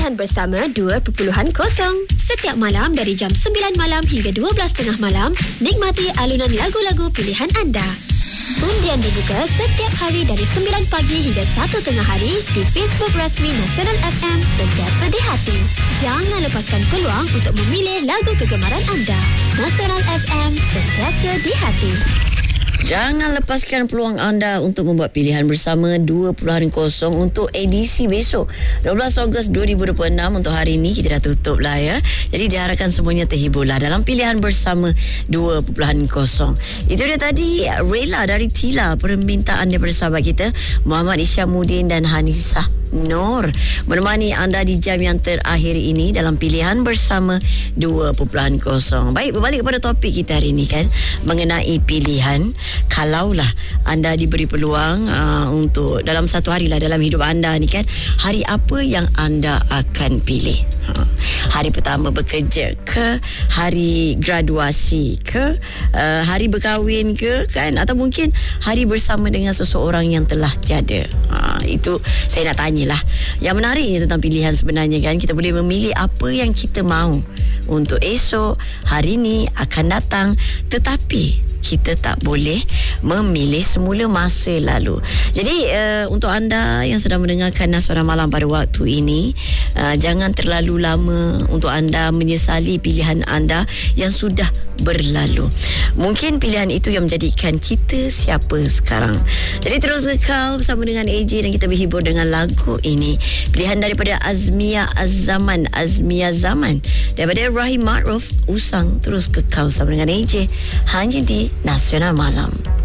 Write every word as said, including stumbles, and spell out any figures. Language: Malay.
Pilihan Bersama dua titik kosong. Setiap malam dari jam sembilan malam hingga dua belas tiga puluh malam, nikmati alunan lagu-lagu pilihan anda. Undian dibuka setiap hari dari sembilan pagi hingga satu tengah hari di Facebook rasmi Nasional F M, sentiasa di hati. Jangan lepaskan peluang untuk memilih lagu kegemaran anda. Nasional F M, sentiasa di hati. Jangan lepaskan peluang anda untuk membuat pilihan bersama dua titik kosong untuk edisi besok dua belas Ogos dua ribu dua puluh enam. Untuk hari ini kita dah tutup lah ya. Jadi diharapkan semuanya terhiburlah dalam pilihan bersama dua titik kosong. Itu dia tadi Rela dari Tila, permintaan daripada sahabat kita Muhammad Isyamuddin dan Hanisah Nur menemani anda di jam yang terakhir ini dalam pilihan bersama dua titik kosong. Baik, berbalik kepada topik kita hari ini kan, mengenai pilihan. Kalaulah anda diberi peluang uh, untuk dalam satu hari lah dalam hidup anda ni kan, hari apa yang anda akan pilih? Ha. Hari pertama bekerja ke, hari graduasi ke, uh, hari berkahwin ke kan, atau mungkin hari bersama dengan seseorang yang telah tiada. Ha, itu saya nak tanyalah. Yang menariknya tentang pilihan sebenarnya kan, kita boleh memilih apa yang kita mahu untuk esok, hari ni, akan datang, tetapi kita tak boleh memilih semula masa lalu. Jadi uh, untuk anda yang sedang mendengarkan Nasuara Malam pada waktu ini, uh, jangan terlalu lama untuk anda menyesali pilihan anda yang sudah berlalu. Mungkin pilihan itu yang menjadikan kita siapa sekarang. Jadi terus kekal bersama dengan A J dan kita berhibur dengan lagu ini. Pilihan daripada Azmia Az-Zaman, Azmia Zaman, daripada Rahim Ma'ruf, Usang. Terus kekal bersama dengan A J hanya di Nasional Malam.